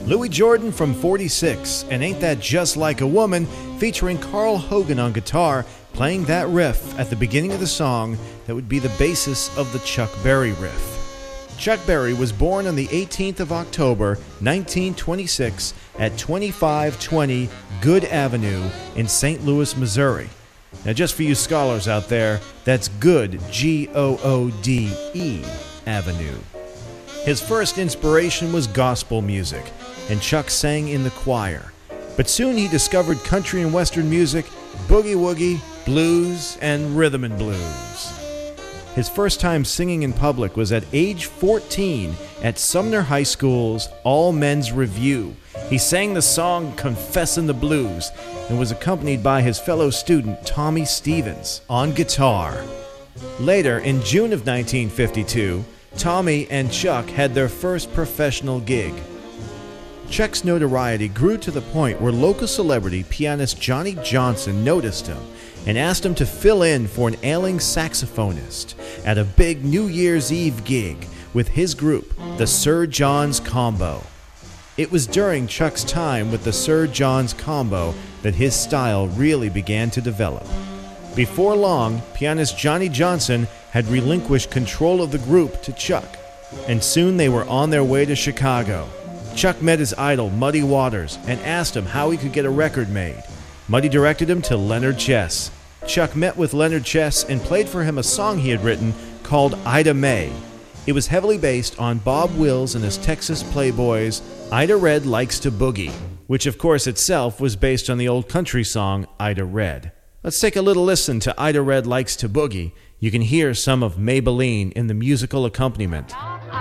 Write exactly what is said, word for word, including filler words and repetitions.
Louis Jordan from forty-six, and Ain't That Just Like a Woman, featuring Carl Hogan on guitar, playing that riff at the beginning of the song that would be the basis of the Chuck Berry riff. Chuck Berry was born on the eighteenth of October, nineteen twenty-six, at twenty-five twenty Good Avenue in Saint Louis, Missouri. Now, just for you scholars out there, that's Good, G O O D E, Avenue. His first inspiration was gospel music, and Chuck sang in the choir. But soon he discovered country and western music, boogie-woogie, blues, and rhythm and blues. His first time singing in public was at age fourteen at Sumner High School's All-Men's Review. He sang the song Confessin' the Blues and was accompanied by his fellow student Tommy Stevens on guitar. Later, in June of nineteen fifty-two, Tommy and Chuck had their first professional gig. Chuck's notoriety grew to the point where local celebrity pianist Johnny Johnson noticed him and asked him to fill in for an ailing saxophonist at a big New Year's Eve gig with his group, the Sir John's Combo. It was during Chuck's time with the Sir John's Combo that his style really began to develop. Before long, pianist Johnny Johnson had relinquished control of the group to Chuck, and soon they were on their way to Chicago. Chuck met his idol, Muddy Waters, and asked him how he could get a record made. Muddy directed him to Leonard Chess. Chuck met with Leonard Chess and played for him a song he had written called Ida May. It was heavily based on Bob Wills and his Texas Playboys' Ida Red Likes to Boogie, which of course itself was based on the old country song Ida Red. Let's take a little listen to Ida Red Likes to Boogie. You can hear some of Maybelline in the musical accompaniment.